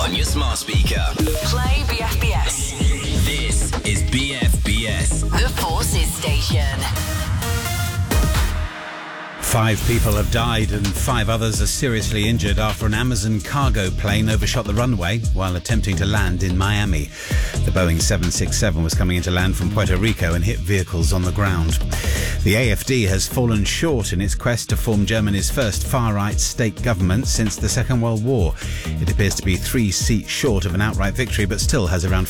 on your smart speaker. Play BFBS. This is BFBS. The Forces Station. 5 people have died and 5 others are seriously injured after an Amazon cargo plane overshot the runway while attempting to land in Miami. The Boeing 767 was coming into land from Puerto Rico and hit vehicles on the ground. The AfD has fallen short in its quest to form Germany's first far-right state government since the Second World War. It appears to be 3 seats short of an outright victory, but still has around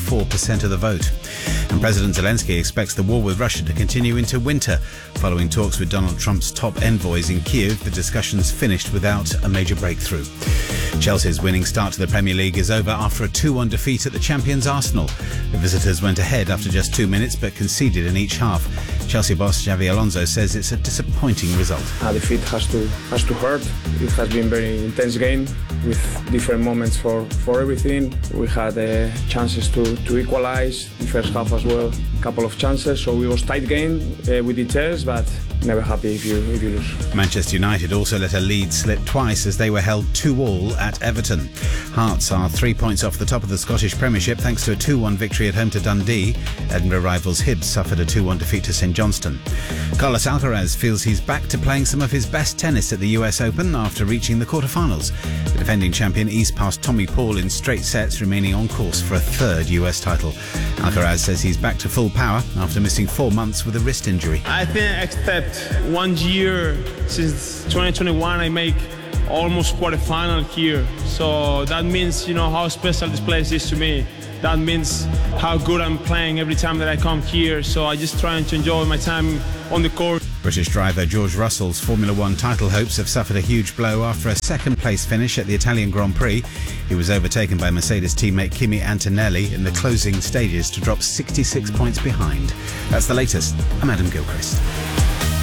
44% of the vote. And President Zelensky expects the war with Russia to continue into winter. Following talks with Donald Trump's top envoys in Kyiv, the discussions finished without a major breakthrough. Chelsea's winning start to the Premier League is over after a 2-1 defeat at the champions Arsenal. The visitors went ahead after just 2 minutes but conceded in each half. Chelsea boss Xabi Alonso says it's a disappointing result. A defeat has to hurt. It has been a very intense game with different moments for everything. We had chances to equalize the first half as well, a couple of chances. So it was tight game with each other, but never happy if you lose. Manchester United also let a lead slip twice as they were held 2-2 at Everton. Hearts are 3 points off the top of the Scottish Premiership thanks to a 2-1 victory at home to Dundee. Edinburgh rivals Hibs suffered a 2-1 defeat to St Johnstone. Carlos Alcaraz feels he's back to playing some of his best tennis at the US Open after reaching the quarterfinals. The defending champion eased past Tommy Paul in straight sets, remaining on course for a 3rd US title. Alcaraz says he's back to full power after missing 4 months with a wrist injury. I think except 1 year since 2021 I make almost quarterfinal here, so that means how special this place is to me. That means how good I'm playing every time that I come here, so I just trying to enjoy my time on the court. British driver George Russell's Formula One title hopes have suffered a huge blow after a second-place finish at the Italian Grand Prix. He was overtaken by Mercedes teammate Kimi Antonelli in the closing stages to drop 66 points behind. That's the latest. I'm Adam Gilchrist.